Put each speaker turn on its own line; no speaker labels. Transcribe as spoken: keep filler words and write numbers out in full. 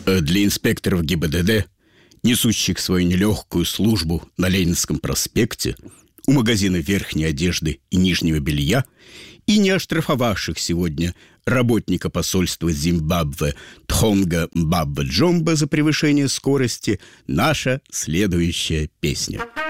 Для инспекторов ГИБДД, несущих свою нелегкую службу на Ленинском проспекте, у магазина верхней одежды и нижнего белья, и не оштрафовавших сегодня работника посольства Зимбабве Тхонга Мбабе Джомба за превышение скорости, наша следующая песня.